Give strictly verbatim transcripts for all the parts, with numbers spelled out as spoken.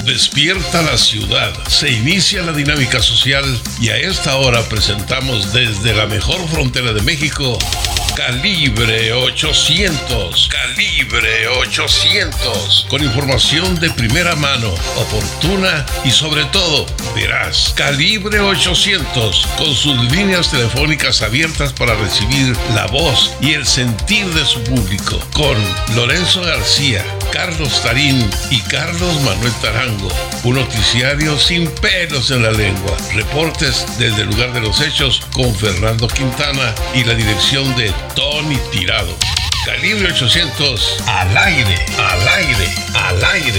Despierta la ciudad, se inicia la dinámica social y a esta hora presentamos desde la mejor frontera de México, Calibre ochocientos, Calibre ochocientos, con información de primera mano, oportuna y sobre todo veraz. Calibre ochocientos, con sus líneas telefónicas abiertas para recibir la voz y el sentir de su público, con Lorenzo García, Carlos Tarín y Carlos Manuel Tarango. Un noticiario sin pelos en la lengua. Reportes desde el lugar de los hechos con Fernando Quintana y la dirección de Tony Tirado. Calibre ochocientos, al aire, al aire, al aire.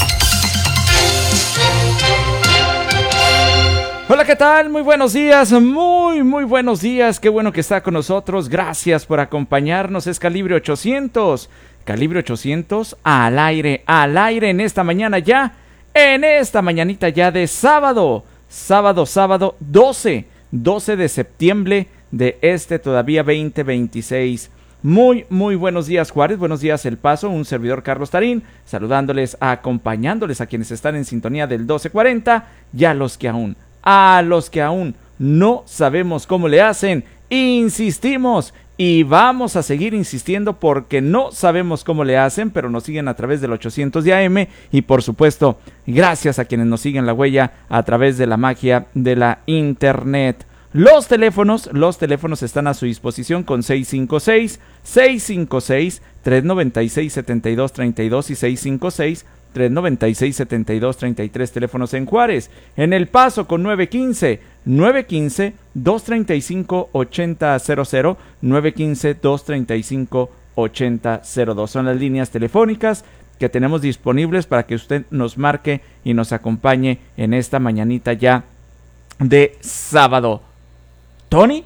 Hola, ¿qué tal? Muy buenos días, muy, muy buenos días. Qué bueno que está con nosotros. Gracias por acompañarnos. Es Calibre ochocientos. Calibre ochocientos, al aire, al aire en esta mañana ya. En esta mañanita ya de sábado. Sábado, sábado, doce, doce de septiembre de este todavía veinte veintiséis. Muy, muy buenos días, Juárez. Buenos días, El Paso. Un servidor, Carlos Tarín, saludándoles, acompañándoles a quienes están en sintonía del doce cuarenta y a los que aún, a los que aún no sabemos cómo le hacen. Insistimos y vamos a seguir insistiendo porque no sabemos cómo le hacen, pero nos siguen a través del ochocientos de A M y por supuesto, gracias a quienes nos siguen la huella a través de la magia de la internet. Los teléfonos, los teléfonos están a su disposición con seis cinco seis, seis cinco seis, tres nueve seis, siete dos tres dos y seis cinco seis, tres nueve seis, siete dos tres tres, teléfonos en Juárez. En El Paso con nueve uno cinco, nueve uno cinco, dos tres cinco, ocho cero cero cero, nueve uno cinco, dos tres cinco, ocho cero cero dos. Son las líneas telefónicas que tenemos disponibles para que usted nos marque y nos acompañe en esta mañanita ya de sábado. ¿Tony?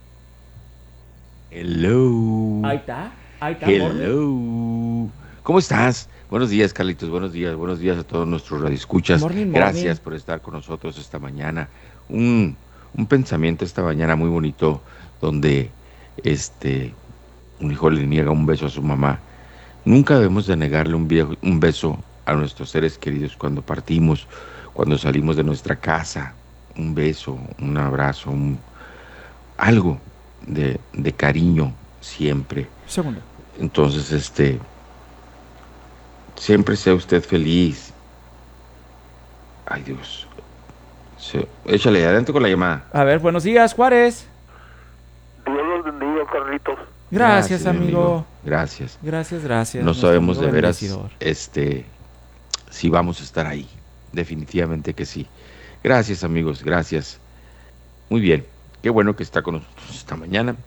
Hello. Ahí está, ahí está. Hello. ¿Cómo estás? Buenos días, Carlitos. Buenos días, buenos días a todos nuestros radioescuchas. Morning, Gracias morning. por estar con nosotros esta mañana. Un, un pensamiento esta mañana muy bonito donde este un hijo le niega un beso a su mamá. Nunca debemos de negarle un, viejo, un beso a nuestros seres queridos cuando partimos, cuando salimos de nuestra casa. Un beso, un abrazo, un, algo de, de cariño siempre. Segundo. Entonces, este, siempre sea usted feliz. Ay, Dios. Se, échale, adelante con la llamada. A ver, buenos días, Juárez. Dios los bendiga, Carlitos. Gracias, Gracias, amigo. amigo. Gracias. Gracias, gracias. No Nuestro sabemos amigo de veras, bendecido. este, si vamos a estar ahí. Definitivamente que sí. Gracias, amigos, gracias. Muy bien. Qué bueno que está con nosotros esta mañana.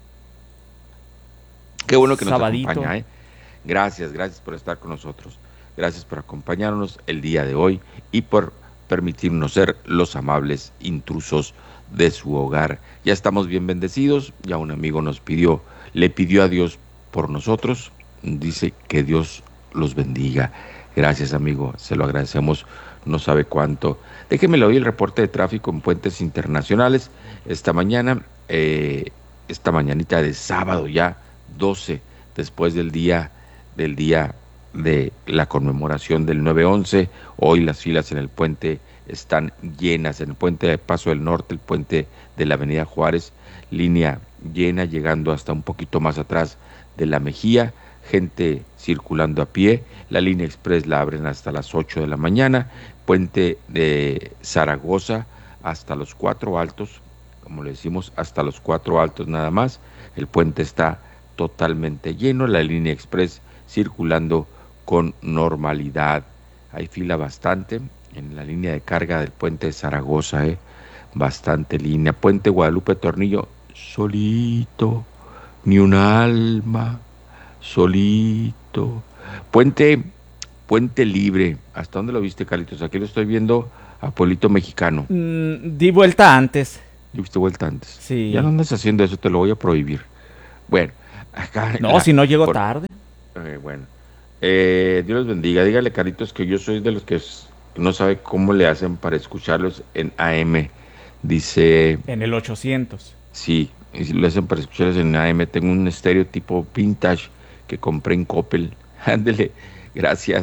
Qué bueno que nos Sabadito. acompaña, ¿eh? Gracias, gracias por estar con nosotros. Gracias por acompañarnos el día de hoy y por permitirnos ser los amables intrusos de su hogar. Ya estamos bien bendecidos. Ya un amigo nos pidió, le pidió a Dios por nosotros. Dice que Dios los bendiga. Gracias, amigo. Se lo agradecemos. No sabe cuánto. Déjeme le doy el reporte de tráfico en puentes internacionales. Esta mañana, eh, esta mañanita de sábado ya, doce, después del día, del día de la conmemoración del nueve once. Hoy las filas en el puente están llenas. En el puente de Paso del Norte, el puente de la Avenida Juárez, línea llena, llegando hasta un poquito más atrás de la Mejía. Gente circulando a pie. La línea express la abren hasta las ocho de la mañana. Puente de Zaragoza hasta los Cuatro Altos, como le decimos, hasta los Cuatro Altos nada más. El puente está totalmente lleno. La línea express circulando con normalidad. Hay fila bastante en la línea de carga del puente de Zaragoza, ¿eh? Bastante línea. Puente Guadalupe Tornillo, solito, ni un alma. Solito. Puente, Puente Libre. ¿Hasta dónde lo viste, Carlitos? Aquí lo estoy viendo a Pueblito Mexicano. Mm, di vuelta antes. ¿Diste vuelta antes? Sí. Ya no andas haciendo eso, te lo voy a prohibir. Bueno, acá. No, la, si no llego por, tarde. Eh, bueno. Eh, Dios los bendiga. Dígale, Carlitos, que yo soy de los que es, no sabe cómo le hacen para escucharlos en A M. Dice. En el ochocientos. Sí, y si lo hacen para escucharlos en A M. Tengo un estéreo tipo vintage que compré en Coppel. Ándele, gracias.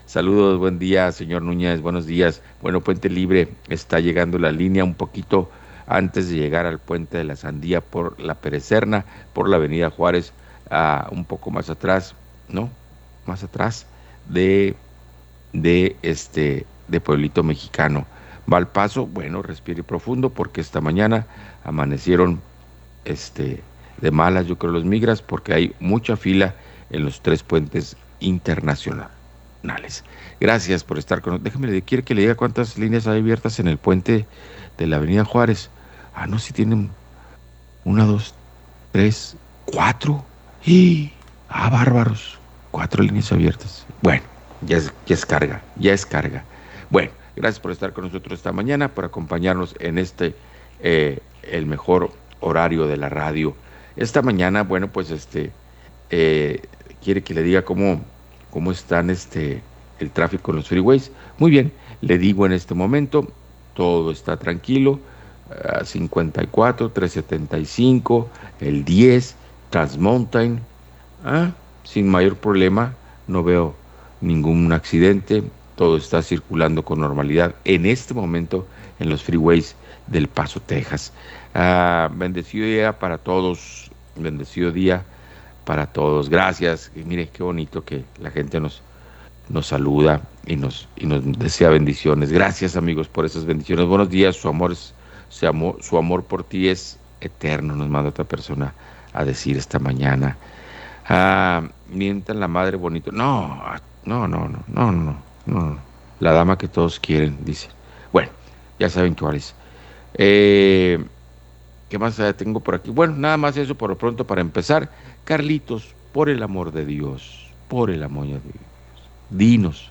Saludos, buen día, señor Núñez, buenos días. Bueno, Puente Libre está llegando la línea un poquito antes de llegar al Puente de la Sandía por la Perecerna, por la Avenida Juárez, uh, un poco más atrás, ¿no? Más atrás de, de este, de Pueblito Mexicano. Va al paso, bueno, respire profundo porque esta mañana amanecieron este, de malas, yo creo, los migras, porque hay mucha fila en los tres puentes internacionales. Gracias por estar con nosotros. Déjame, ¿quiere que le diga cuántas líneas hay abiertas en el puente de la Avenida Juárez? Ah, no, si tienen una, dos, tres, cuatro. ¡Y! ¡Ah, bárbaros! Cuatro líneas abiertas. Bueno, ya es, ya es carga, ya es carga. Bueno, gracias por estar con nosotros esta mañana, por acompañarnos en este, eh, el mejor horario de la radio. Esta mañana, bueno, pues este, eh, quiere que le diga cómo, cómo están este, el tráfico en los freeways. Muy bien, le digo en este momento, todo está tranquilo, uh, cincuenta y cuatro, trescientos setenta y cinco, el diez, Transmountain, ah, sin mayor problema, no veo ningún accidente, todo está circulando con normalidad en este momento en los freeways del Paso, Texas. Uh, bendecido día para todos, bendecido día para todos. Gracias. Y mire qué bonito que la gente nos, nos saluda y nos, y nos desea bendiciones. Gracias, amigos, por esas bendiciones. Buenos días. Su amor es, su amor, su amor por ti es eterno, nos manda otra persona a decir esta mañana. Ah, mientan la madre bonito. No, no, no, no, no, no, no. La dama que todos quieren, dice. Bueno, ya saben cuál es. Eh, ¿Qué más tengo por aquí? Bueno, nada más eso por lo pronto para empezar. Carlitos, por el amor de Dios, por el amor de Dios, dinos,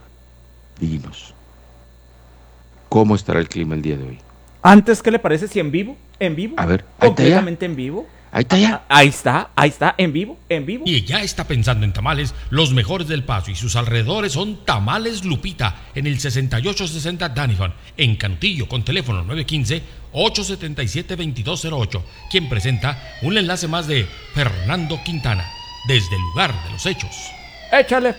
dinos, ¿cómo estará el clima el día de hoy? Antes, ¿qué le parece si en vivo? ¿En vivo? A ver, ahí completamente en vivo. Ahí está ya. Ahí está, ahí está, en vivo, en vivo. Y ya está pensando en tamales, los mejores del Paso y sus alrededores son Tamales Lupita, en el sesenta y ocho sesenta Danison, en Canutillo, con teléfono nueve uno cinco, ocho siete siete, dos dos cero ocho, quien presenta un enlace más de Fernando Quintana, desde el lugar de los hechos. ¡Échale!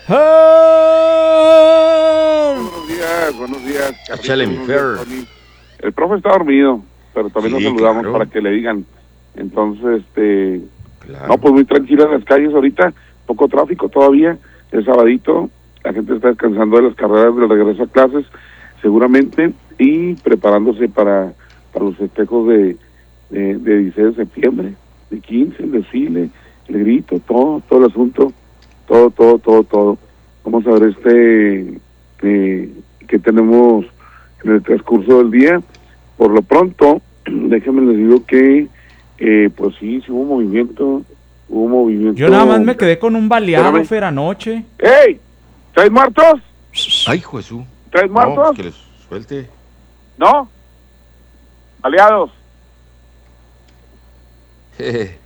Buenos días, buenos días. Échale, mi Fer. El profe está dormido, pero también Sí, nos saludamos claro. para que le digan. Entonces, este, Claro. no, pues muy tranquila en las calles ahorita, poco tráfico todavía, es sabadito, la gente está descansando de las carreras de regreso a clases, seguramente, y preparándose para, para los festejos de, de, de dieciséis de septiembre, de quince, el desfile, el grito, todo, todo el asunto, todo, todo, todo, todo. Vamos a ver este, eh, que tenemos en el transcurso del día. Por lo pronto, déjenme les digo que Eh, pues sí, sí hubo movimiento, hubo movimiento. Yo nada más me quedé con un baleado, Espérame. Fer, anoche. ¡Ey! ¿Traes muertos? Ay, Jesús. ¿Traes No, muertos? pues que les suelte. ¿No? Aliados. Jeje.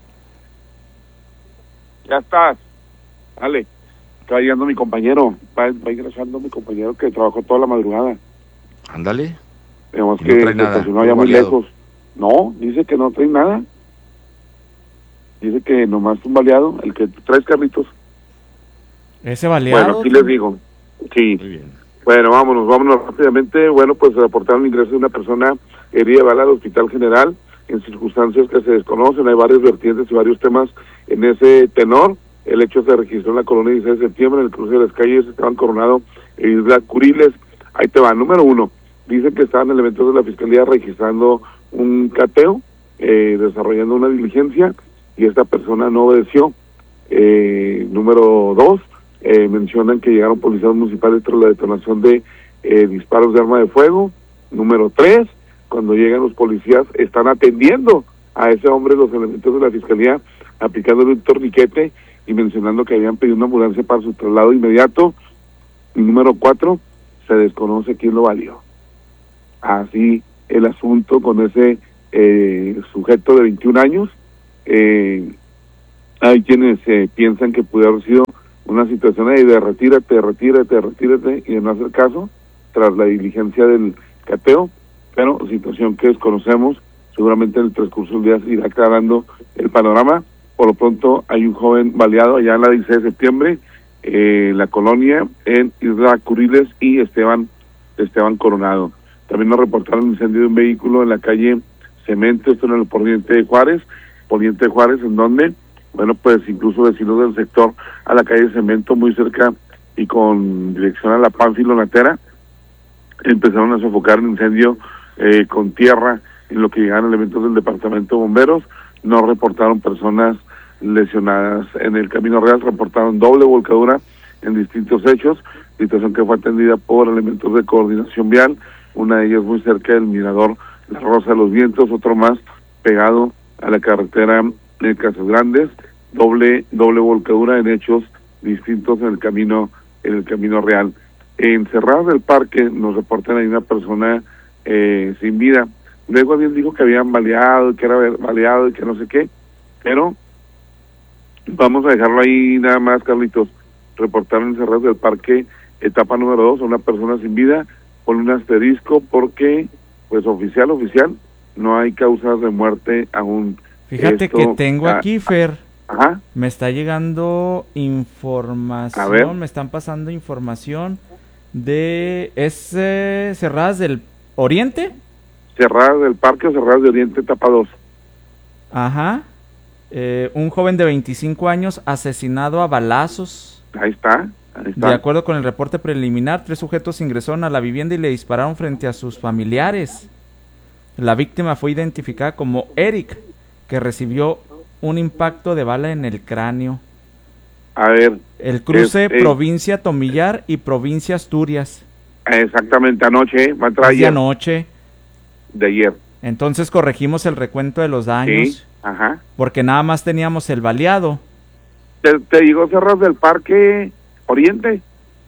Ya estás. Dale. Está llegando mi compañero. Va, va ingresando mi compañero que trabajó toda la madrugada. Ándale. Digamos Y que no trae se nada, estacionó allá muy baleado. lejos. No, dice que no trae nada. Dice que nomás un baleado, el que traes, Carlitos. Ese baleado. Bueno, aquí les digo. Sí. Muy bien. Bueno, vámonos, vámonos rápidamente. Bueno, pues reportaron el ingreso de una persona herida de bala al Hospital General en circunstancias que se desconocen. Hay varios vertientes y varios temas en ese tenor. El hecho se registró en la colonia dieciséis de septiembre, en el cruce de las calles Esteban Coronado e Isla Curiles. Ahí te va. Número uno, dicen que estaban elementos de la Fiscalía registrando un cateo, eh, desarrollando una diligencia, y esta persona no obedeció. Eh, número dos, eh, mencionan que llegaron policías municipales tras la detonación de eh, disparos de arma de fuego. Número tres, cuando llegan los policías están atendiendo a ese hombre los elementos de la Fiscalía, aplicándole un torniquete y mencionando que habían pedido una ambulancia para su traslado inmediato. Y número cuatro, se desconoce quién lo valió. Así el asunto con ese eh, sujeto de veintiún años. Eh, hay quienes eh, piensan que pudo haber sido una situación ahí de retírate, retírate, retírate y de no hacer caso tras la diligencia del cateo, pero situación que desconocemos. Seguramente en el transcurso del día se irá aclarando el panorama. Por lo pronto hay un joven baleado allá en la dieciséis de septiembre eh, la colonia en Isla Curiles y Esteban, Esteban Coronado. También nos reportaron el incendio de un vehículo en la calle Cemento, esto en el poniente de Juárez, poniente de Juárez, en donde, bueno, pues incluso vecinos del sector a la calle Cemento, muy cerca y con dirección a la Pánfilo Natera, empezaron a sofocar el incendio eh, con tierra, en lo que llegaron elementos del departamento de bomberos. No reportaron personas lesionadas. En el Camino Real reportaron doble volcadura en distintos hechos, situación que fue atendida por elementos de coordinación vial, una de ellas muy cerca del mirador La Rosa de los Vientos, otro más pegado a la carretera de Casas Grandes, doble doble volcadura en hechos distintos en el camino en el Camino Real. En Cerradas del Parque nos reportan ahí una persona eh, sin vida. Luego alguien dijo que habían baleado, que era baleado y que no sé qué, pero vamos a dejarlo ahí nada más, Carlitos. Reportaron en Cerradas del Parque, etapa número dos, a una persona sin vida, con un asterisco porque, pues oficial, oficial, no hay causas de muerte aún. Fíjate Esto, que tengo ah, aquí, Fer, ajá. me está llegando información, A ver. me están pasando información de... ¿Es eh, Cerradas del Oriente? Cerradas del Parque o Cerradas de Oriente, etapa dos. Ajá. Eh, un joven de veinticinco años asesinado a balazos. Ahí está, ahí está. De acuerdo con el reporte preliminar, tres sujetos ingresaron a la vivienda y le dispararon frente a sus familiares. La víctima fue identificada como Eric, que recibió un impacto de bala en el cráneo. A ver. El cruce es, es, provincia Tomillar y provincia Asturias. Exactamente, anoche, va a entrar De ayer. anoche. De ayer. Entonces corregimos el recuento de los daños. Sí, ajá. Porque nada más teníamos el baleado. ¿Te, te digo Cerradas del Parque Oriente?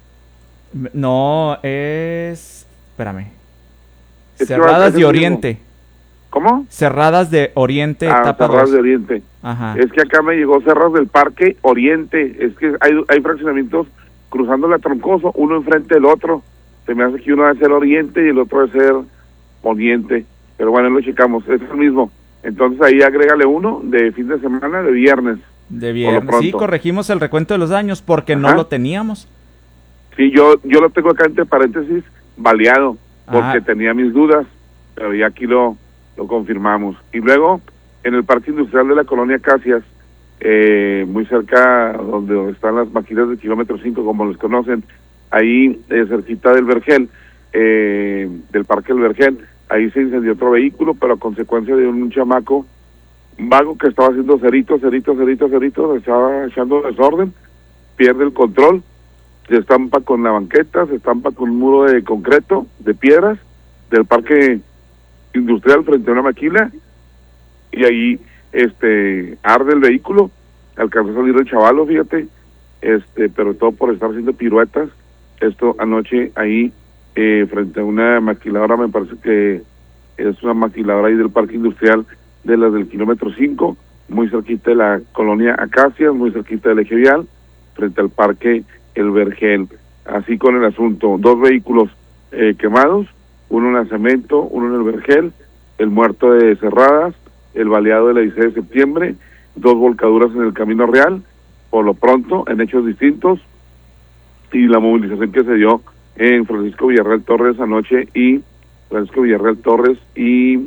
No, es... Espérame. Es que Cerradas va- es de el Oriente. mismo. ¿Cómo? Cerradas de Oriente, Ah, etapa Cerradas dos. de Oriente. Ajá. Es que acá me llegó Cerradas del Parque Oriente. Es que hay, hay fraccionamientos cruzando la Troncoso, uno enfrente del otro. Se me hace que uno va a ser Oriente y el otro va a ser Poniente. Pero bueno, lo checamos, es el mismo. Entonces ahí agrégale uno de fin de semana, de viernes. De por viernes. lo pronto. Sí, corregimos el recuento de los daños porque no Ajá. lo teníamos. Sí, yo yo lo tengo acá entre paréntesis, baleado, porque Ah. tenía mis dudas, pero ya aquí lo, lo confirmamos. Y luego, en el Parque Industrial de la Colonia Casias, eh, muy cerca donde, donde están las maquilas del kilómetro cinco, como les conocen, ahí eh, cerquita del Vergel, eh, del Parque del Vergel, ahí se incendió otro vehículo, pero a consecuencia de un chamaco vago que estaba haciendo ceritos, ceritos, ceritos, ceritos, estaba echando desorden, pierde el control, se estampa con la banqueta, se estampa con un muro de concreto, de piedras, del Parque Industrial frente a una maquila, y ahí este arde el vehículo, alcanzó a salir el chavalo, fíjate, este pero todo por estar haciendo piruetas. Esto anoche ahí eh, frente a una maquiladora, me parece que es una maquiladora ahí del Parque Industrial de las del kilómetro cinco, muy cerquita de la colonia Acacias, muy cerquita del eje vial, frente al Parque El Vergel. Así con el asunto, dos vehículos eh, quemados, uno en el Cemento, uno en el Vergel, el muerto de Cerradas, el baleado de la dieciséis de septiembre, dos volcaduras en el Camino Real, por lo pronto, en hechos distintos, y la movilización que se dio en Francisco Villarreal Torres anoche, y Francisco Villarreal Torres y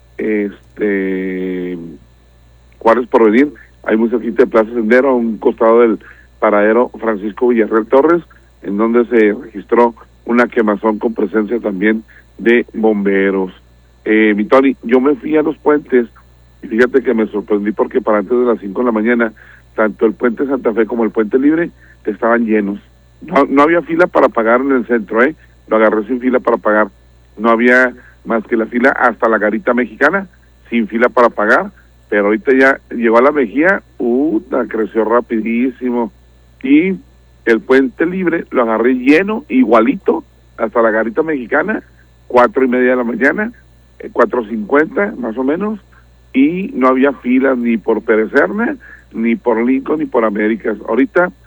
este Juárez Porvenir, hay muy cerquita de Plaza Sendero, a un costado del paradero Francisco Villarreal Torres, en donde se registró una quemazón con presencia también de bomberos. Eh, mi Tony, yo me fui a los puentes, y fíjate que me sorprendí porque para antes de las cinco de la mañana, tanto el puente Santa Fe como el puente Libre estaban llenos. No, no había fila para pagar en el centro, ¿eh? Lo agarré sin fila para pagar. No había más que la fila hasta la Garita Mexicana, sin fila para pagar, pero ahorita ya llegó a la Mejía, puta, creció rapidísimo. Y el puente Libre lo agarré lleno, igualito, hasta la Garita Mexicana, cuatro y media de la mañana, eh, cuatro cincuenta más o menos, y no había filas ni por Perecerna, ni por Lincoln, ni por Américas. Ahorita